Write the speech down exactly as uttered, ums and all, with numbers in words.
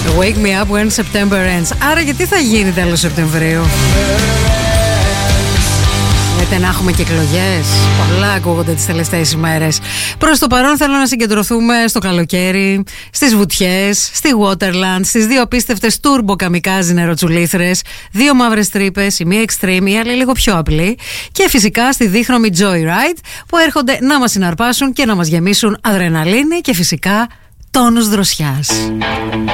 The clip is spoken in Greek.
Wake me up when September ends. Άρα γιατί θα γίνει τέλος Σεπτεμβρίου? Λέτε να έχουμε και εκλογές. Πολλά ακούγονται τις τελευταίες ημέρες. Προς το παρόν θέλω να συγκεντρωθούμε στο καλοκαίρι, στις βουτιές, στη Waterland, στις δύο απίστευτες turbo καμικάζι νεροτσουλήθρες, δύο μαύρες τρύπες, η μία extreme, η άλλη λίγο πιο απλή, και φυσικά στη δίχρωμη Joyride που έρχονται να μας συναρπάσουν και να μας γεμίσουν αδρεναλίνη και φυσικά τόνους δροσιάς.